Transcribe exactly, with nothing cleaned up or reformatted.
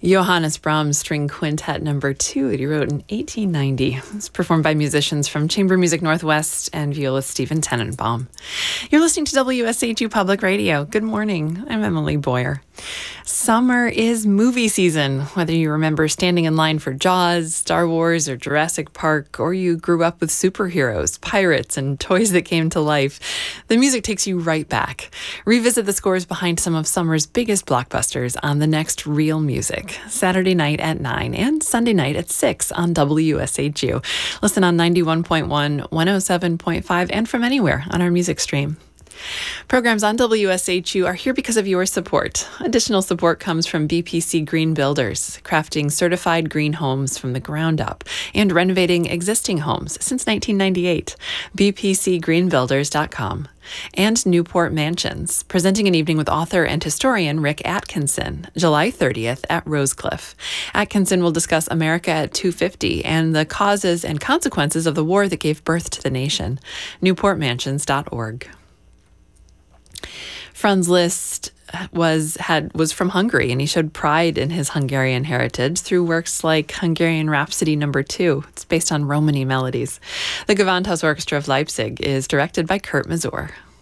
Johannes Brahms String Quintet Number Two that he wrote in eighteen ninety. It's performed by musicians from Chamber Music Northwest and violist Stephen Tenenbaum. You're listening to W S H U Public Radio. Good morning. I'm Emily Boyer. Summer is movie season. Whether you remember standing in line for Jaws, Star Wars, or Jurassic Park, or you grew up with superheroes, pirates, and toys that came to life, the music takes you right back. Revisit the scores behind some of summer's biggest blockbusters on The Next Real Music, Saturday night at nine and Sunday night at six on W S H U. Listen on ninety-one point one, one oh seven point five, and from anywhere on our music stream. Programs on W S H U are here because of your support. Additional support comes from B P C Green Builders, crafting certified green homes from the ground up and renovating existing homes since nineteen ninety-eight. b p c green builders dot com. And Newport Mansions, presenting an evening with author and historian Rick Atkinson, July thirtieth at Rosecliff. Atkinson will discuss America at two fifty and the causes and consequences of the war that gave birth to the nation. newport mansions dot org. Franz Liszt was had was from Hungary, and he showed pride in his Hungarian heritage through works like Hungarian Rhapsody Number Two. It's based on Romany melodies. The Gewandhaus Orchestra of Leipzig is directed by Kurt Mazur.